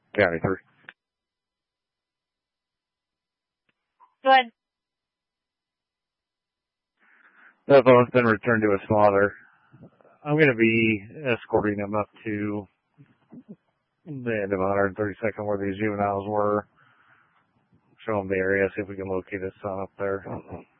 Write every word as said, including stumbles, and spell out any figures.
County three. Go ahead. The phone's been returned to his father. I'm going to be escorting him up to the end of one hundred thirty-second where these juveniles were. Show him the area, see if we can locate his son up there.